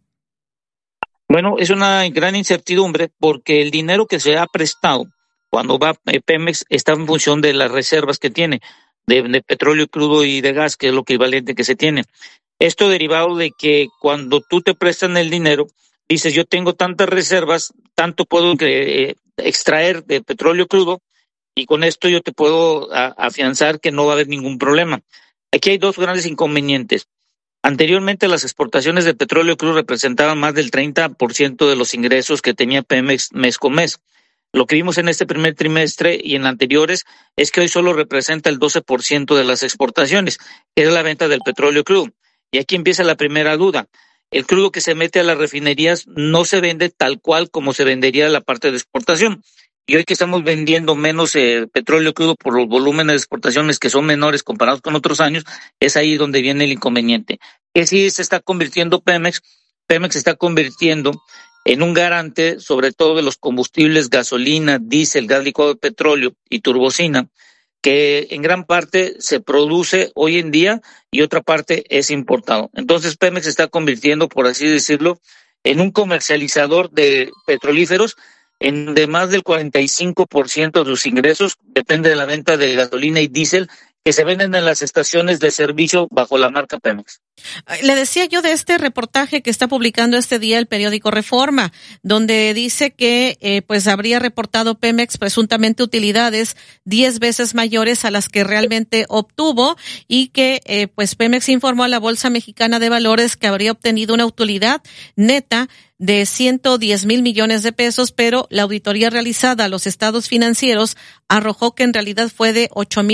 Bueno, es una gran incertidumbre porque el dinero que se ha prestado cuando va Pemex está en función de las reservas que tiene de petróleo crudo y de gas, que es lo equivalente que se tiene. Esto derivado de que cuando tú te prestan el dinero, dices yo tengo tantas reservas, tanto puedo extraer de petróleo crudo, y con esto yo te puedo afianzar que no va a haber ningún problema. Aquí hay dos grandes inconvenientes. Anteriormente las exportaciones de petróleo crudo representaban más del 30% de los ingresos que tenía Pemex mes con mes. Lo que vimos en este primer trimestre y en anteriores es que hoy solo representa el 12% de las exportaciones, que es la venta del petróleo crudo. Y aquí empieza la primera duda. El crudo que se mete a las refinerías no se vende tal cual como se vendería la parte de exportación. Y hoy que estamos vendiendo menos petróleo crudo por los volúmenes de exportaciones que son menores comparados con otros años, es ahí donde viene el inconveniente. Que sí se está convirtiendo Pemex se está convirtiendo en un garante, sobre todo de los combustibles, gasolina, diésel, gas licuado de petróleo y turbocina, que en gran parte se produce hoy en día y otra parte es importado. Entonces Pemex se está convirtiendo, por así decirlo, en un comercializador de petrolíferos, en donde más del 45% de sus ingresos depende de la venta de gasolina y diésel que se venden en las estaciones de servicio bajo la marca Pemex. Le decía yo de este reportaje que está publicando este día el periódico Reforma, donde dice que pues habría reportado Pemex presuntamente utilidades 10 veces mayores a las que realmente obtuvo, y que pues Pemex informó a la Bolsa Mexicana de Valores que habría obtenido una utilidad neta de 110,000 millones de pesos, pero la auditoría realizada a los estados financieros arrojó que en realidad fue de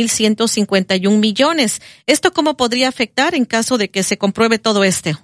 8,151 millones. ¿Esto cómo podría afectar en caso de que se compruebe todo esto?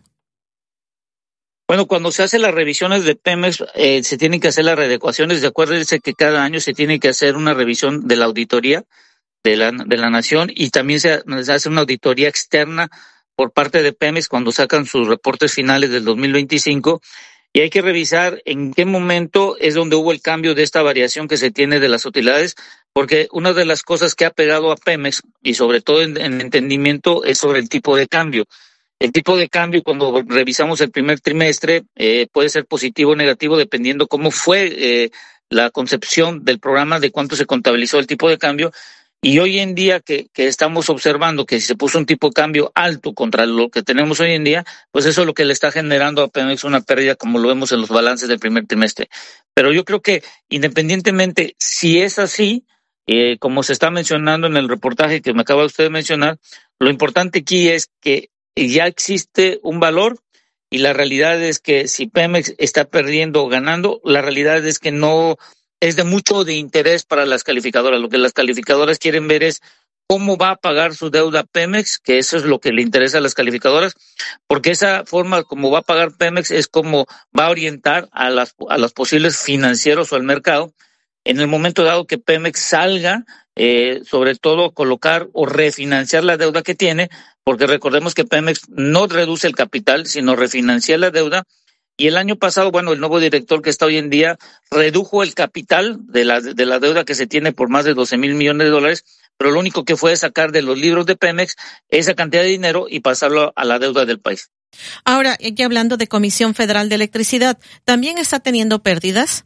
Bueno, cuando se hacen las revisiones de Pemex, se tienen que hacer las readecuaciones. Acuérdense que cada año se tiene que hacer una revisión de la auditoría de la nación, y también se hace una auditoría externa por parte de Pemex cuando sacan sus reportes finales del 2025. Y hay que revisar en qué momento es donde hubo el cambio de esta variación que se tiene de las utilidades, porque una de las cosas que ha pegado a Pemex, y sobre todo en entendimiento, es sobre el tipo de cambio. El tipo de cambio, cuando revisamos el primer trimestre, puede ser positivo o negativo dependiendo cómo fue la concepción del programa, de cuánto se contabilizó el tipo de cambio. Y hoy en día que estamos observando que si se puso un tipo de cambio alto contra lo que tenemos hoy en día, pues eso es lo que le está generando a Pemex una pérdida, como lo vemos en los balances del primer trimestre. Pero yo creo que independientemente si es así, como se está mencionando en el reportaje que me acaba usted de mencionar, lo importante aquí es que ya existe un valor y la realidad es que si Pemex está perdiendo o ganando, la realidad es que no es de mucho de interés para las calificadoras. Lo que las calificadoras quieren ver es cómo va a pagar su deuda Pemex, que eso es lo que le interesa a las calificadoras, porque esa forma como va a pagar Pemex es como va a orientar a los posibles financieros o al mercado en el momento dado que Pemex salga, sobre todo colocar o refinanciar la deuda que tiene, porque recordemos que Pemex no reduce el capital, sino refinancia la deuda. Y el año pasado, el nuevo director que está hoy en día redujo el capital de la deuda que se tiene por más de 12,000 millones de dólares, pero lo único que fue sacar de los libros de Pemex esa cantidad de dinero y pasarlo a la deuda del país. Ahora, ya hablando de Comisión Federal de Electricidad, ¿también está teniendo pérdidas?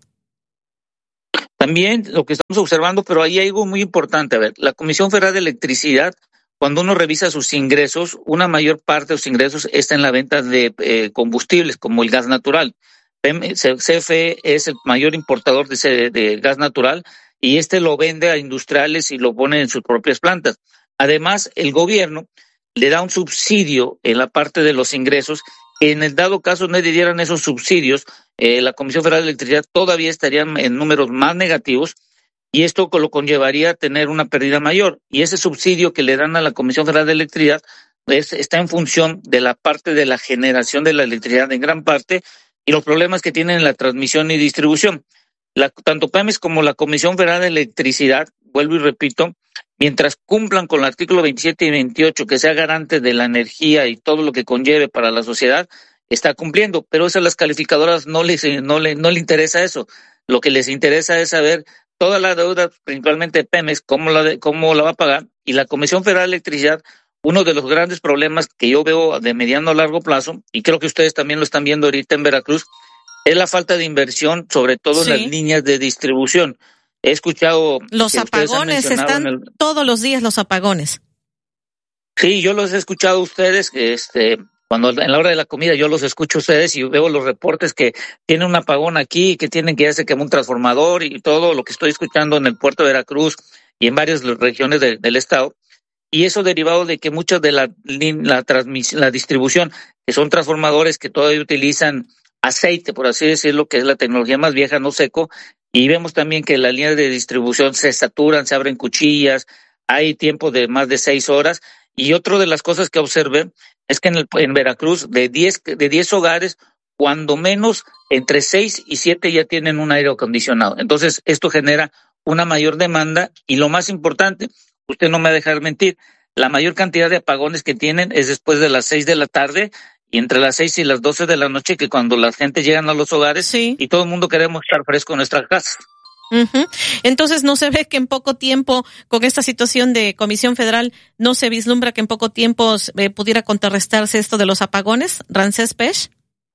También lo que estamos observando, pero ahí hay algo muy importante. A ver, la Comisión Federal de Electricidad, cuando uno revisa sus ingresos, una mayor parte de los ingresos está en la venta de combustibles, como el gas natural. CFE es el mayor importador de gas natural y lo vende a industriales y lo pone en sus propias plantas. Además, el gobierno le da un subsidio en la parte de los ingresos. En el dado caso no le dieran esos subsidios, la Comisión Federal de Electricidad todavía estaría en números más negativos y esto lo conllevaría a tener una pérdida mayor. Y ese subsidio que le dan a la Comisión Federal de Electricidad está en función de la parte de la generación de la electricidad en gran parte y los problemas que tienen en la transmisión y distribución. Tanto Pemex como la Comisión Federal de Electricidad, vuelvo y repito, mientras cumplan con el artículo 27 y 28, que sea garante de la energía y todo lo que conlleve para la sociedad, está cumpliendo. Pero eso a las calificadoras no le interesa eso. Lo que les interesa es saber toda la deuda, principalmente Pemex, cómo la va a pagar. Y la Comisión Federal de Electricidad, uno de los grandes problemas que yo veo de mediano a largo plazo, y creo que ustedes también lo están viendo ahorita en Veracruz, es la falta de inversión, sobre todo en las líneas de distribución. He escuchado... Los apagones, están todos los días los apagones. Sí, yo los he escuchado a ustedes, cuando en la hora de la comida yo los escucho a ustedes y veo los reportes que tienen un apagón aquí, que ya se quemó un transformador y todo lo que estoy escuchando en el puerto de Veracruz y en varias regiones del estado. Y eso derivado de que muchas de la distribución, que son transformadores que todavía utilizan aceite, por así decirlo, que es la tecnología más vieja, no seco, y vemos también que las líneas de distribución se saturan, se abren cuchillas, hay tiempo de más de 6 horas, y otra de las cosas que observé es que en Veracruz, de 10 hogares, cuando menos, entre 6 y 7 ya tienen un aire acondicionado. Entonces, esto genera una mayor demanda, y lo más importante, usted no me va a dejar mentir, la mayor cantidad de apagones que tienen es después de las 6 de la tarde, y entre las 6 y las 12 de la noche, que cuando la gente llegan a los hogares y todo el mundo queremos estar fresco en nuestras casas. Uh-huh. Entonces, ¿no se ve que en poco tiempo, con esta situación de Comisión Federal, no se vislumbra que en poco tiempo pudiera contrarrestarse esto de los apagones, Ramsés Pech?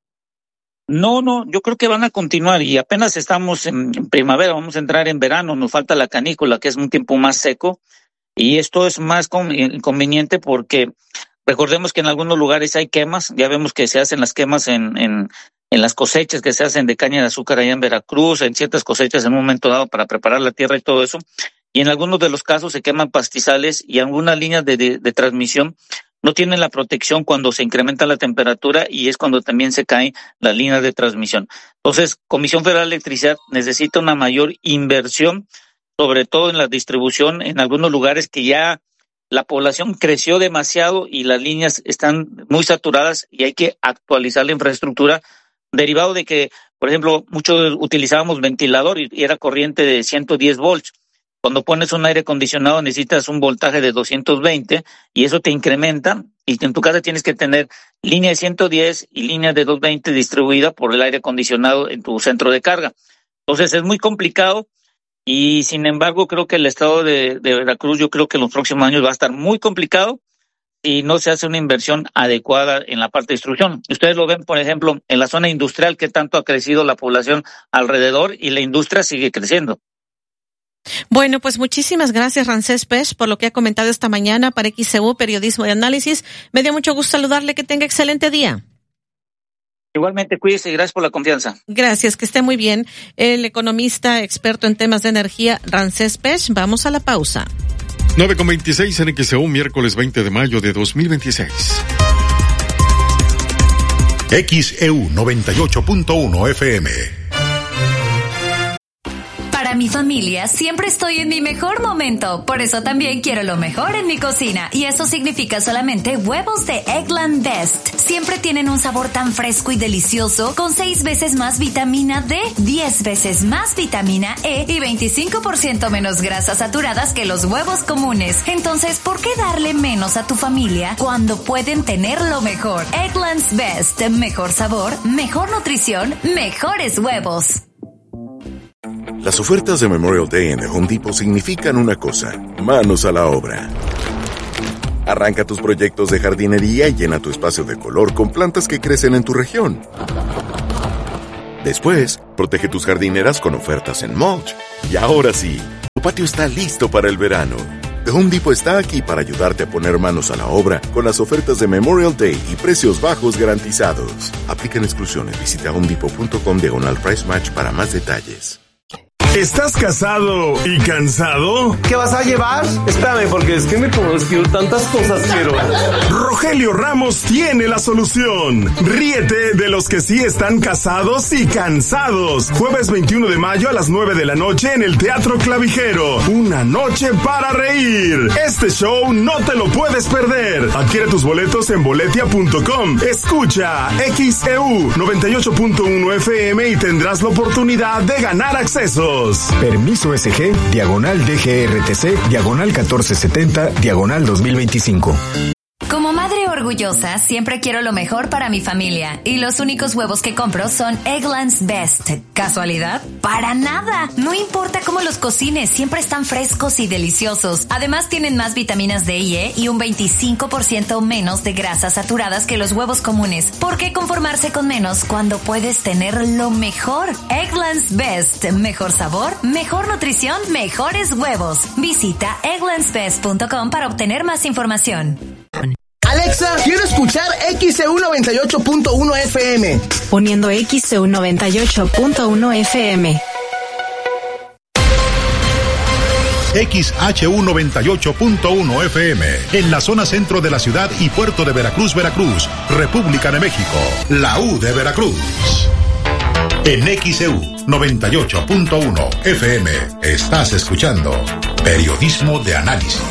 No, yo creo que van a continuar y apenas estamos en primavera, vamos a entrar en verano, nos falta la canícula, que es un tiempo más seco, y esto es más inconveniente porque recordemos que en algunos lugares hay quemas, ya vemos que se hacen las quemas en las cosechas que se hacen de caña de azúcar allá en Veracruz, en ciertas cosechas en un momento dado para preparar la tierra y todo eso, y en algunos de los casos se queman pastizales y algunas líneas de transmisión no tienen la protección cuando se incrementa la temperatura y es cuando también se caen las líneas de transmisión. Entonces, Comisión Federal de Electricidad necesita una mayor inversión, sobre todo en la distribución, en algunos lugares que ya la población creció demasiado y las líneas están muy saturadas y hay que actualizar la infraestructura, derivado de que, por ejemplo, muchos utilizábamos ventilador y era corriente de 110 volts. Cuando pones un aire acondicionado necesitas un voltaje de 220 y eso te incrementa y en tu casa tienes que tener línea de 110 y línea de 220 distribuida por el aire acondicionado en tu centro de carga. Entonces es muy complicado. Y sin embargo, creo que el estado de Veracruz, yo creo que en los próximos años va a estar muy complicado si no se hace una inversión adecuada en la parte de distribución. Ustedes lo ven, por ejemplo, en la zona industrial, que tanto ha crecido la población alrededor y la industria sigue creciendo. Bueno, pues muchísimas gracias, Ramsés Pech, por lo que ha comentado esta mañana para XEU Periodismo y Análisis. Me dio mucho gusto saludarle, que tenga excelente día. Igualmente, cuídese y gracias por la confianza. Gracias, que esté muy bien. El economista experto en temas de energía, Ramsés Pech. Vamos a la pausa. 9:26 en XEU, miércoles 20 de mayo de 2026. XEU 98.1 FM. Para mi familia siempre estoy en mi mejor momento, por eso también quiero lo mejor en mi cocina, y eso significa solamente huevos de Eggland Best. Siempre tienen un sabor tan fresco y delicioso, con 6 veces más vitamina D, 10 veces más vitamina E y 25% menos grasas saturadas que los huevos comunes. Entonces, ¿por qué darle menos a tu familia cuando pueden tener lo mejor? Eggland's Best, mejor sabor, mejor nutrición, mejores huevos. Las ofertas de Memorial Day en The Home Depot significan una cosa: manos a la obra. Arranca tus proyectos de jardinería y llena tu espacio de color con plantas que crecen en tu región. Después, protege tus jardineras con ofertas en mulch. Y ahora sí, tu patio está listo para el verano. The Home Depot está aquí para ayudarte a poner manos a la obra con las ofertas de Memorial Day y precios bajos garantizados. Aplican exclusiones. Visita homedepot.com/price match para más detalles. ¿Estás casado y cansado? ¿Qué vas a llevar? Espérame, porque es que tantas cosas quiero. Rogelio Ramos tiene la solución. Ríete de los que sí están casados y cansados. Jueves 21 de mayo a las 9 de la noche en el Teatro Clavijero. Una noche para reír. Este show no te lo puedes perder. Adquiere tus boletos en boletia.com. Escucha XEU 98.1 FM y tendrás la oportunidad de ganar accesos. Permiso SG, /DGRTC, /1470, /2025. Como madre orgullosa, siempre quiero lo mejor para mi familia, y los únicos huevos que compro son Eggland's Best. ¿Casualidad? ¡Para nada! No importa cómo los cocines, siempre están frescos y deliciosos. Además tienen más vitaminas D y E y un 25% menos de grasas saturadas que los huevos comunes. ¿Por qué conformarse con menos cuando puedes tener lo mejor? Eggland's Best. Mejor sabor, mejor nutrición, mejores huevos. Visita egglandsbest.com para obtener más información. Alexa, quiero escuchar XEU 98.1 FM. Poniendo XEU 98.1 FM. XHU 98.1 FM, en la zona centro de la ciudad y puerto de Veracruz, Veracruz, República de México, la U de Veracruz. En XEU 98.1 FM, estás escuchando Periodismo de Análisis.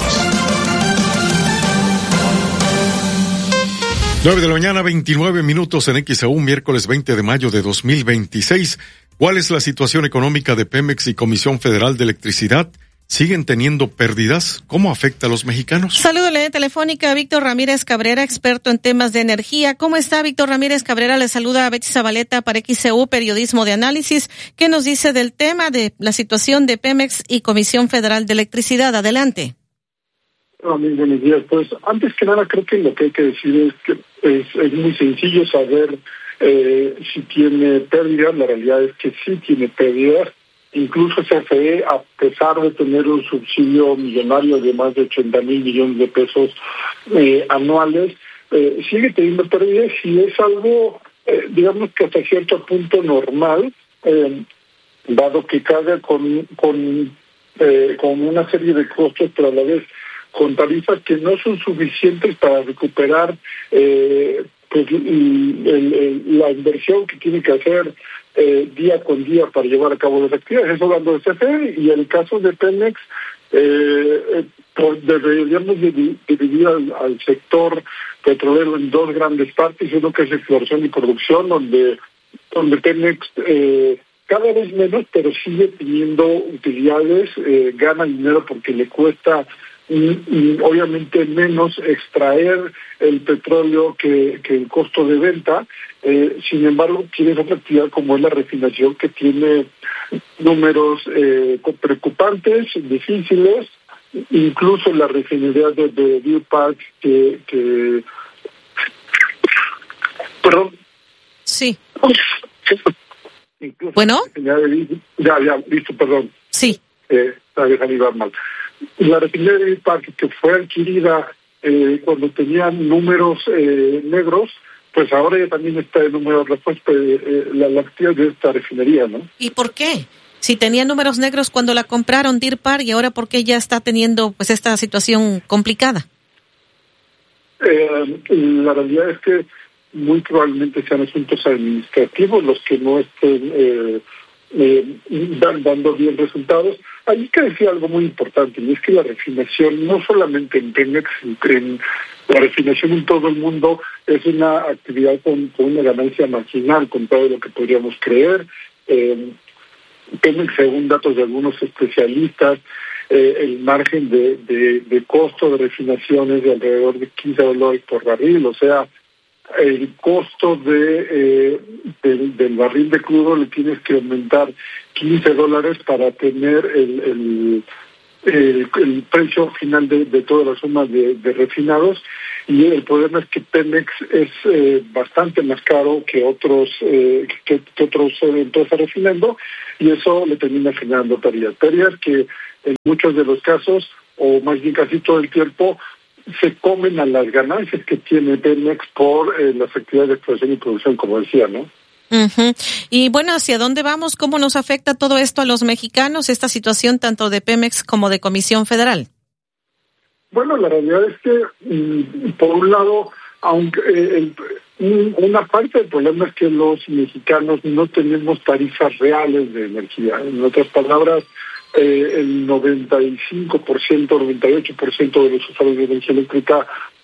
9 de la mañana, 29 minutos en XEU, miércoles 20 de mayo de 2026. ¿Cuál es la situación económica de Pemex y Comisión Federal de Electricidad? ¿Siguen teniendo pérdidas? ¿Cómo afecta a los mexicanos? Saludo en la telefónica a Víctor Ramírez Cabrera, experto en temas de energía. ¿Cómo está, Víctor Ramírez Cabrera? Le saluda a Betty Zabaleta para XEU, Periodismo de Análisis. ¿Qué nos dice del tema de la situación de Pemex y Comisión Federal de Electricidad? Adelante. Muy buenos días. Pues antes que nada creo que lo que hay que decir es que es muy sencillo saber si tiene pérdidas. La realidad es que sí tiene pérdidas. Incluso CFE, a pesar de tener un subsidio millonario de más de 80,000 millones de pesos anuales, sigue teniendo pérdidas y es algo, digamos que hasta cierto punto normal, dado que carga con una serie de costos, pero a la vez con tarifas que no son suficientes para recuperar pues la inversión que tiene que hacer día con día para llevar a cabo las actividades. Eso hablando de CFE, y el caso de Pemex, pues deberíamos dividir al sector petrolero en dos grandes partes, uno que es exploración y producción, donde Pemex cada vez menos, pero sigue teniendo utilidades, gana dinero porque le cuesta y obviamente menos extraer el petróleo que el costo de venta. Sin embargo, tienes otra actividad como es la refinación, que tiene números preocupantes, difíciles, incluso la refinería de Deer Park que perdón. Sí. Incluso bueno. Ya, listo, perdón. Sí. Iba mal. La refinería de Deer Park, que fue adquirida cuando tenían números negros, pues ahora ya también está el número de respuesta la actividad de esta refinería, ¿no? ¿Y por qué? Si tenía números negros cuando la compraron Deer Park, y ahora ¿por qué ya está teniendo pues esta situación complicada? La realidad es que muy probablemente sean asuntos administrativos los que no estén dando bien resultados. Hay que decir algo muy importante, y es que la refinación, no solamente en Pemex, la refinación en todo el mundo es una actividad con una ganancia marginal comparado a lo que podríamos creer. Pemex, según datos de algunos especialistas, el margen de costo de refinación es de alrededor de $15 por barril, o sea, el costo del barril de crudo le tienes que aumentar $15 para tener el precio final de toda la suma de refinados, y el problema es que Pemex es bastante más caro que otros empresas refinando, y eso le termina generando pérdidas que en muchos de los casos, o más bien casi todo el tiempo, se comen a las ganancias que tiene Pemex por las actividades de exploración y producción, como decía, ¿no? Uh-huh. Y bueno, ¿hacia dónde vamos? ¿Cómo nos afecta todo esto a los mexicanos, esta situación tanto de Pemex como de Comisión Federal? Bueno, la realidad es que, por un lado, aunque una parte del problema es que los mexicanos no tenemos tarifas reales de energía. En otras palabras, el 95%, 98% de los usuarios de energía eléctrica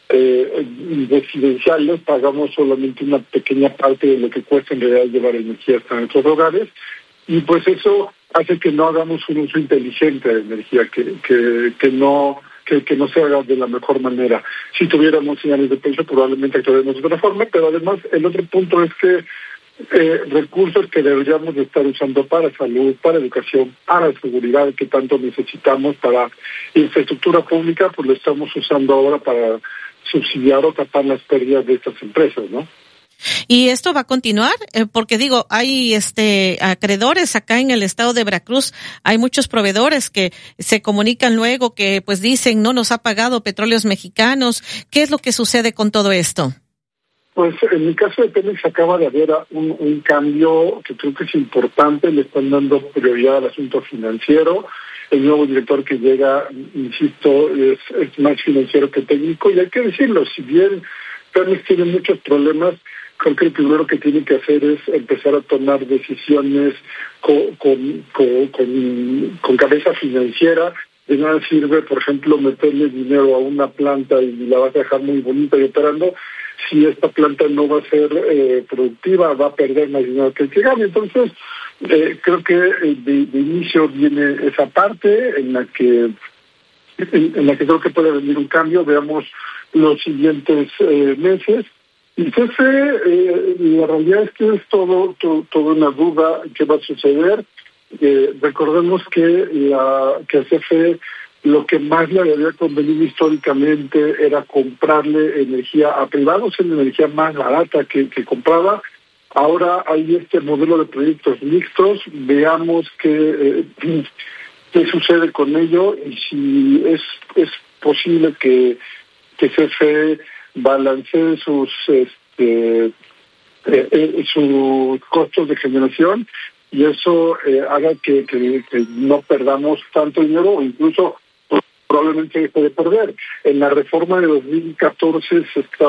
residenciales pagamos solamente una pequeña parte de lo que cuesta en realidad llevar energía hasta nuestros hogares, y pues eso hace que no hagamos un uso inteligente de energía, que no se haga de la mejor manera. Si tuviéramos señales de precio, probablemente actuaríamos de otra forma, pero además el otro punto es que recursos que deberíamos de estar usando para salud, para educación, para seguridad, que tanto necesitamos, para infraestructura pública, pues lo estamos usando ahora para subsidiar o tapar las pérdidas de estas empresas, ¿no? ¿Y esto va a continuar? Porque digo, hay acreedores acá en el estado de Veracruz, hay muchos proveedores que se comunican luego que pues dicen no nos ha pagado Petróleos Mexicanos. ¿Qué es lo que sucede con todo esto? Pues en el caso de Pemex acaba de haber un cambio que creo que es importante, le están dando prioridad al asunto financiero. El nuevo director que llega, insisto, es más financiero que técnico, y hay que decirlo, si bien Pemex tiene muchos problemas, creo que el primero que tiene que hacer es empezar a tomar decisiones con cabeza financiera. De nada sirve, por ejemplo, meterle dinero a una planta y la vas a dejar muy bonita y operando. Si esta planta no va a ser productiva, va a perder más dinero que el que gane. Entonces, creo que de inicio viene esa parte en la que creo que puede venir un cambio. Veamos los siguientes meses. Y CFE, la realidad es que es todo una duda qué va a suceder. Recordemos que a CFE lo que más le había convenido históricamente era comprarle energía a privados, en la energía más barata que compraba. Ahora hay este modelo de proyectos mixtos. Veamos qué sucede con ello, y si es posible que CFE balancee sus costos de generación, y eso haga que no perdamos tanto dinero, o incluso probablemente deje de perder. En la reforma de 2014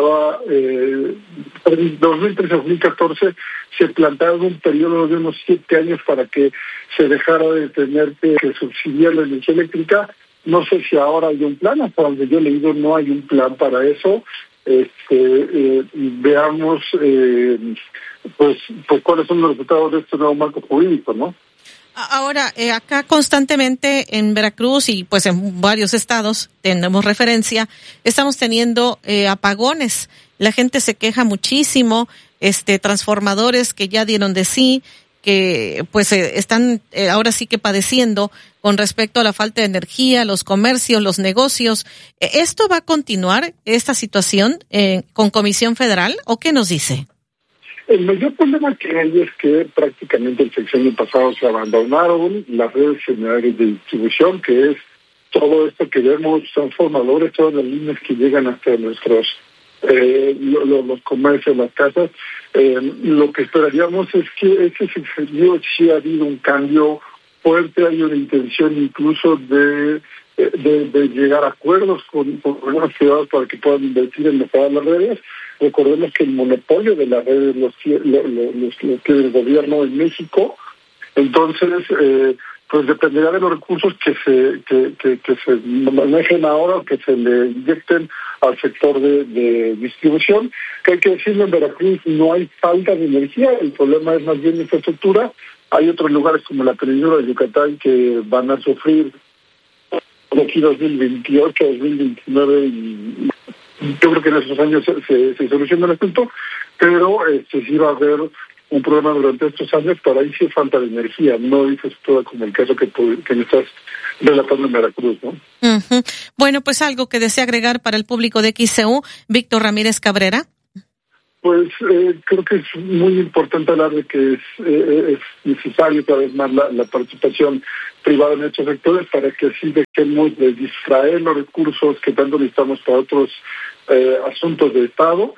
2013-2014 se planteaba un periodo de unos 7 años para que se dejara de tener que subsidiar la energía eléctrica. No sé si ahora hay un plan, hasta donde yo he leído no hay un plan para eso. Veamos pues cuáles son los resultados de este nuevo marco jurídico, ¿no? Ahora, acá constantemente en Veracruz y pues en varios estados, tenemos referencia, estamos teniendo apagones. La gente se queja muchísimo, transformadores que ya dieron de sí, que pues están ahora sí que padeciendo con respecto a la falta de energía, los comercios, los negocios. ¿Esto va a continuar, esta situación, con Comisión Federal, o qué nos dice? El mayor problema que hay es que prácticamente el sexenio pasado se abandonaron las redes generales de distribución, que es todo esto que vemos, transformadores, todas las líneas que llegan hasta nuestros los comercios, las casas. Lo que esperaríamos es que ese sexenio sí ha habido un cambio fuerte, hay una intención incluso de de llegar a acuerdos con algunos privados para que puedan invertir en mejorar las redes. Recordemos que el monopolio de las redes los tiene el gobierno en México. Entonces, pues dependerá de los recursos que se manejen ahora o que se le inyecten al sector de distribución. Que hay que decirlo, en Veracruz no hay falta de energía, el problema es más bien de infraestructura. Hay otros lugares como la península de Yucatán que van a sufrir de aquí 2028, 2029 y yo creo que en esos años se soluciona el asunto, pero sí va a haber un problema durante estos años, pero ahí sí falta de energía, no dices todo como el caso que me estás relatando en Veracruz, ¿no? Uh-huh. Bueno, pues algo que desea agregar para el público de XCU, Víctor Ramírez Cabrera. Pues creo que es muy importante hablar de que es necesario cada vez más la participación privada en estos sectores para que así dejemos de distraer los recursos que tanto necesitamos para otros asuntos de Estado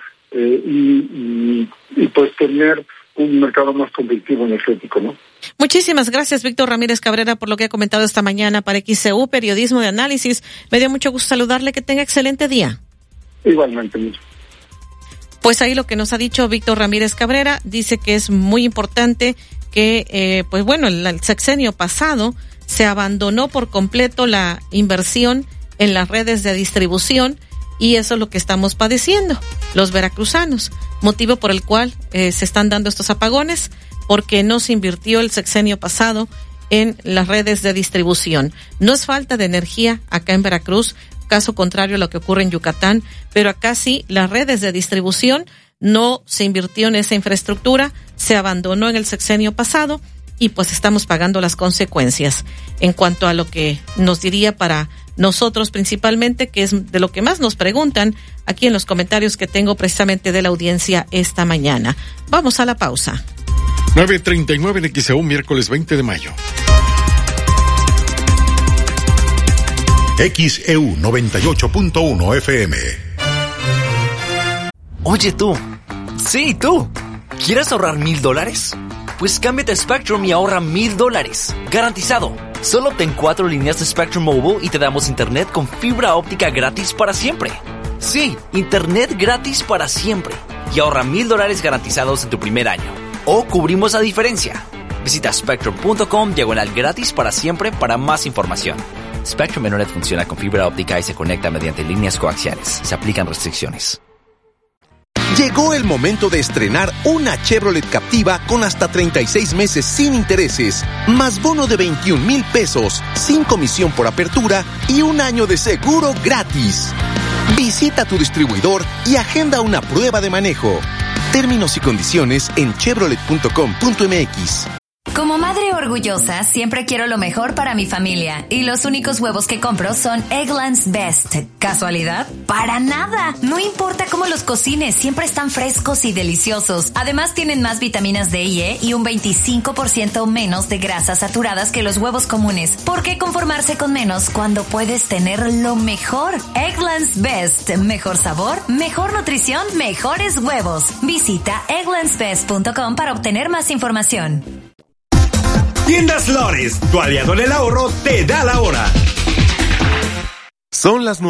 y pues tener un mercado más competitivo energético, ¿no? Muchísimas gracias, Víctor Ramírez Cabrera, por lo que ha comentado esta mañana para XCU, Periodismo de Análisis. Me dio mucho gusto saludarle, que tenga excelente día. Igualmente, mucho. Pues ahí lo que nos ha dicho Víctor Ramírez Cabrera, dice que es muy importante que, pues bueno, el sexenio pasado se abandonó por completo la inversión en las redes de distribución y eso es lo que estamos padeciendo los veracruzanos, motivo por el cual se están dando estos apagones, porque no se invirtió el sexenio pasado en las redes de distribución. No es falta de energía acá en Veracruz, caso contrario a lo que ocurre en Yucatán, pero acá sí, las redes de distribución no se invirtió en esa infraestructura, se abandonó en el sexenio pasado y pues estamos pagando las consecuencias. En cuanto a lo que nos diría para nosotros principalmente, que es de lo que más nos preguntan aquí en los comentarios que tengo precisamente de la audiencia esta mañana. Vamos a la pausa. 9:39 en XEU, miércoles 20 de mayo. XEU 98.1 FM. Oye tú. Sí, tú. ¿Quieres ahorrar $1,000? Pues cámbiate a Spectrum y ahorra $1,000. Garantizado. Solo obtén 4 líneas de Spectrum Mobile y te damos internet con fibra óptica gratis para siempre. Sí, internet gratis para siempre. Y ahorra $1,000 garantizados en tu primer año. O cubrimos la diferencia. Visita spectrum.com/gratis para siempre para más información. Spectrum Internet funciona con fibra óptica y se conecta mediante líneas coaxiales. Se aplican restricciones. Llegó el momento de estrenar una Chevrolet Captiva con hasta 36 meses sin intereses, más bono de 21,000 pesos, sin comisión por apertura y un año de seguro gratis. Visita tu distribuidor y agenda una prueba de manejo. Términos y condiciones en chevrolet.com.mx. Como madre orgullosa, siempre quiero lo mejor para mi familia. Y los únicos huevos que compro son Eggland's Best. ¿Casualidad? ¡Para nada! No importa cómo los cocines, siempre están frescos y deliciosos. Además, tienen más vitaminas D y E y un 25% menos de grasas saturadas que los huevos comunes. ¿Por qué conformarse con menos cuando puedes tener lo mejor? Eggland's Best. Mejor sabor, mejor nutrición, mejores huevos. Visita egglandsbest.com para obtener más información. Tiendas Flores, tu aliado en el ahorro, te da la hora. Son las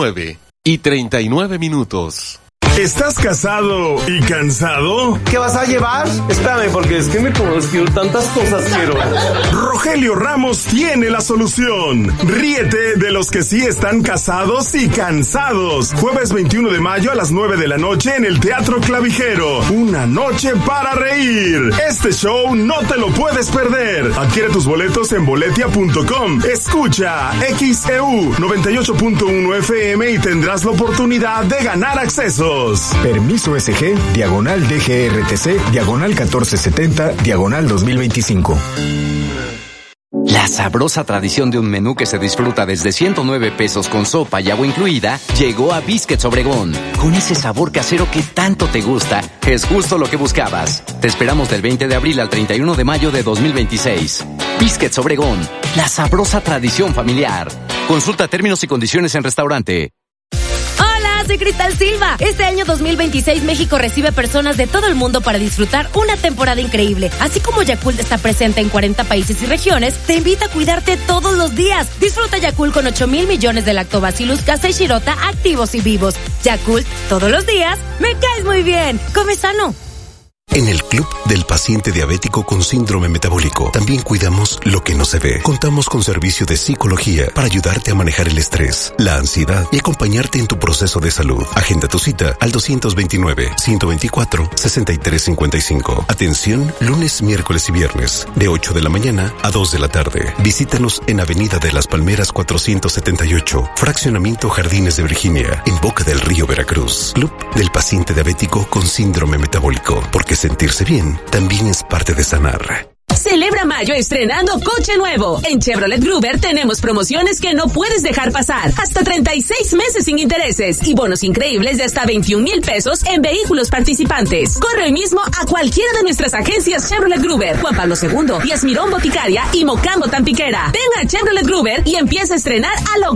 9:39. ¿Estás casado y cansado? ¿Qué vas a llevar? Espérame, porque es que tantas cosas quiero. Rogelio Ramos tiene la solución. Ríete de los que sí están casados y cansados. Jueves 21 de mayo a las 9 de la noche en el Teatro Clavijero. Una noche para reír. Este show no te lo puedes perder. Adquiere tus boletos en boletia.com. Escucha XEU 98.1 FM y tendrás la oportunidad de ganar accesos. Permiso SG, /DGRTC, /1470, /2025. La sabrosa tradición de un menú que se disfruta desde 109 pesos con sopa y agua incluida llegó a Biscuits Obregón. Con ese sabor casero que tanto te gusta, es justo lo que buscabas. Te esperamos del 20 de abril al 31 de mayo de 2026. Biscuits Obregón, la sabrosa tradición familiar. Consulta términos y condiciones en restaurante. soy Cristal Silva. Este año 2026 México recibe personas de todo el mundo para disfrutar una temporada increíble. Así como Yakult está presente en 40 países y regiones, te invita a cuidarte todos los días. Disfruta Yakult con 8,000 millones de lactobacillus casei shirota activos y vivos. Yakult, todos los días, me caes muy bien. Come sano. En el Club del Paciente Diabético con Síndrome Metabólico también cuidamos lo que no se ve. Contamos con servicio de psicología para ayudarte a manejar el estrés, la ansiedad y acompañarte en tu proceso de salud. Agenda tu cita al 229-124-6355. Atención lunes, miércoles y viernes de 8 de la mañana a 2 de la tarde. Visítanos en Avenida de las Palmeras 478, Fraccionamiento Jardines de Virginia, en Boca del Río, Veracruz. Club del Paciente Diabético con Síndrome Metabólico, porque sentirse bien también es parte de sanar. Celebra mayo estrenando coche nuevo. En Chevrolet Gruber tenemos promociones que no puedes dejar pasar. Hasta 36 meses sin intereses y bonos increíbles de hasta 21,000 pesos en vehículos participantes. Corre hoy mismo a cualquiera de nuestras agencias Chevrolet Gruber, Juan Pablo II, Díaz Mirón Boticaria y Mocambo Tampiquera. Ven a Chevrolet Gruber y empieza a estrenar a lo